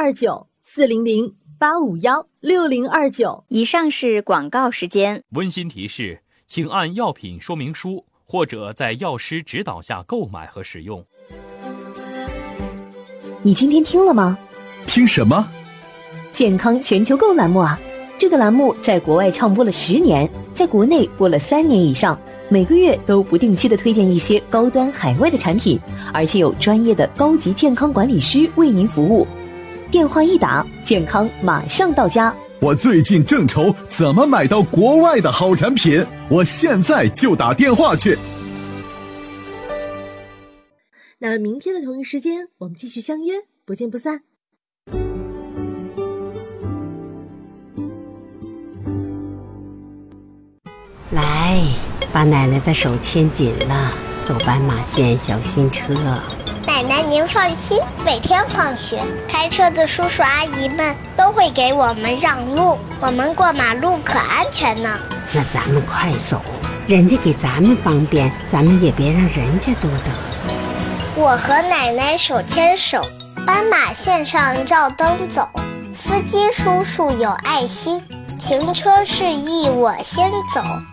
60294008516029。 以上是广告时间。 温馨提示，请按药品说明书或者在药师指导下购买和使用。 你今天听了吗？ 听什么？ 健康全球购栏目啊！这个栏目在国外唱播了10年，在国内播了3年以上，每个月都不定期的推荐一些高端海外的产品，而且有专业的高级健康管理师为您服务。电话一打，健康马上到家。 我最近正愁怎么买到国外的好产品，我现在就打电话去。 那明天的同一时间，我们继续相约，不见不散。 来，把奶奶的手牵紧了，走斑马线，小心车。 奶奶您放心，每天放学，开车的叔叔阿姨们都会给我们让路，我们过马路可安全呢。 那咱们快走，人家给咱们方便，咱们也别让人家多等。 我和奶奶手牵手，斑马线上照灯走，司机叔叔有爱心，停车示意我先走。